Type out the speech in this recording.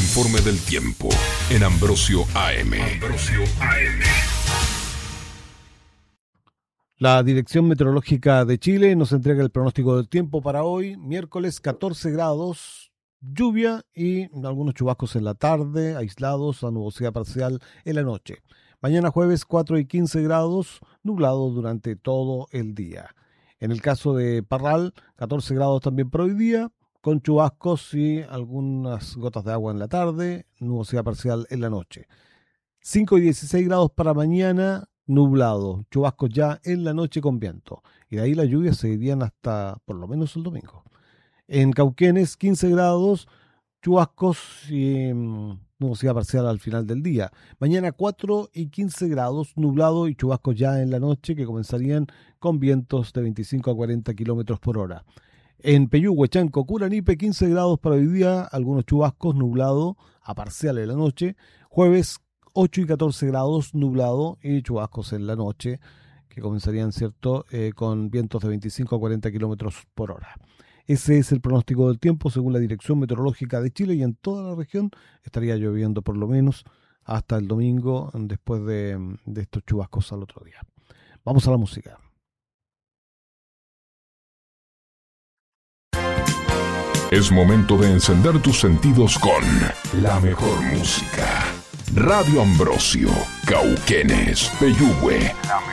informe del tiempo en Ambrosio AM. La Dirección Meteorológica de Chile nos entrega el pronóstico del tiempo para hoy, miércoles 14 grados, lluvia y algunos chubascos en la tarde, aislados a nubosidad parcial en la noche. Mañana jueves 4 y 15 grados, nublado durante todo el día. En el caso de Parral, 14 grados también para hoy día, con chubascos y algunas gotas de agua en la tarde, nubosidad parcial en la noche. 5 y 16 grados para mañana, nublado, chubascos ya en la noche con viento. Y de ahí las lluvias se irían hasta por lo menos el domingo. En Cauquenes, 15 grados, chubascos y nubosidad parcial al final del día. Mañana 4 y 15 grados, nublado y chubascos ya en la noche que comenzarían con vientos de 25 a 40 kilómetros por hora. En Peyúgue, Chanco, Curanipe, 15 grados para hoy día, algunos chubascos, nublado a parcial en la noche. Jueves 8 y 14 grados, nublado y chubascos en la noche, que comenzarían, ¿cierto?, con vientos de 25 a 40 kilómetros por hora. Ese es el pronóstico del tiempo según la Dirección Meteorológica de Chile y en toda la región estaría lloviendo por lo menos hasta el domingo después de estos chubascos al otro día. Vamos a la música. Es momento de encender tus sentidos con la mejor música. Radio Ambrosio, Cauquenes, Peyúgue.